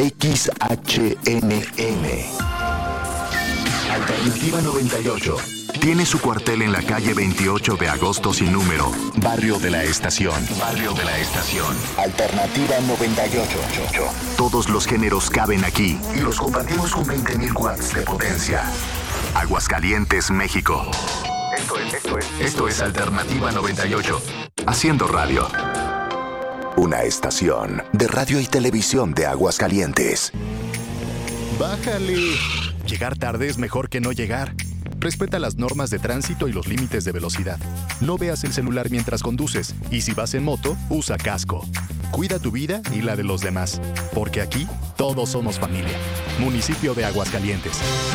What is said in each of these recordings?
XHNN. Alternativa 98. Tiene su cuartel en la calle 28 de agosto sin número, Barrio de la Estación. Barrio de la Estación. Alternativa 98. Todos los géneros caben aquí y los compartimos con 20.000 watts de potencia. Aguascalientes, México. Esto es Alternativa 98. Haciendo radio. Una estación de radio y televisión de Aguascalientes. Bájale. Llegar tarde es mejor que no llegar. Respeta las normas de tránsito y los límites de velocidad. No veas el celular mientras conduces. Y si vas en moto, usa casco. Cuida tu vida y la de los demás. Porque aquí, todos somos familia. Municipio de Aguascalientes.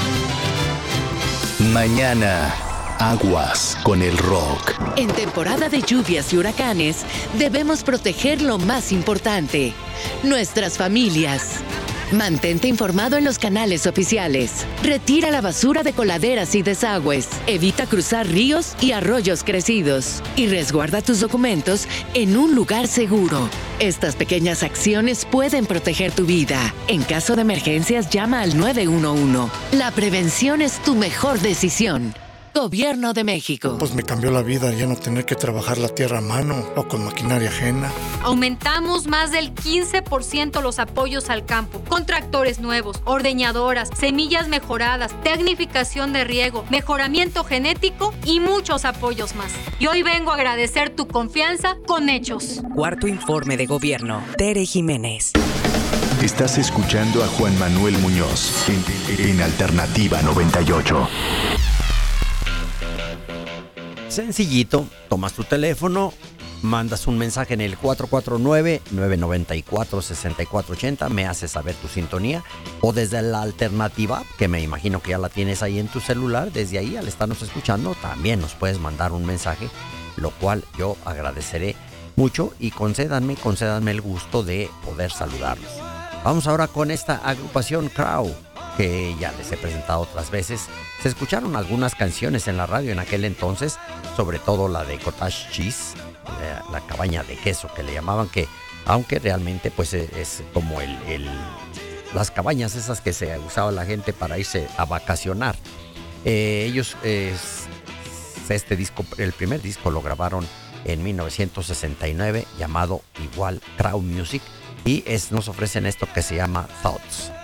Mañana, aguas con el rock. En temporada de lluvias y huracanes, debemos proteger lo más importante: nuestras familias. Mantente informado en los canales oficiales. Retira la basura de coladeras y desagües. Evita cruzar ríos y arroyos crecidos. Y resguarda tus documentos en un lugar seguro. Estas pequeñas acciones pueden proteger tu vida. En caso de emergencias, llama al 911. La prevención es tu mejor decisión. Gobierno de México. Pues me cambió la vida ya no tener que trabajar la tierra a mano o con maquinaria ajena. Aumentamos más del 15% los apoyos al campo, con tractores nuevos, ordeñadoras, semillas mejoradas, tecnificación de riego, mejoramiento genético y muchos apoyos más. Y hoy vengo a agradecer tu confianza con hechos. Cuarto informe de gobierno. Tere Jiménez. Estás escuchando a Juan Manuel Muñoz en Alternativa 98. Sencillito, tomas tu teléfono, mandas un mensaje en el 449-994-6480, me haces saber tu sintonía, o desde la alternativa, que me imagino que ya la tienes ahí en tu celular, desde ahí al estarnos escuchando también nos puedes mandar un mensaje, lo cual yo agradeceré mucho y concédanme el gusto de poder saludarlos. Vamos ahora con esta agrupación Crow, que ya les he presentado otras veces. Se escucharon algunas canciones en la radio en aquel entonces, sobre todo la de Cottage Cheese, la cabaña de queso que le llamaban, que aunque realmente pues es como las cabañas esas que se usaba la gente para irse a vacacionar. Ellos este disco, el primer disco lo grabaron en 1969, llamado igual Crow Music, y nos ofrecen esto que se llama Thoughts.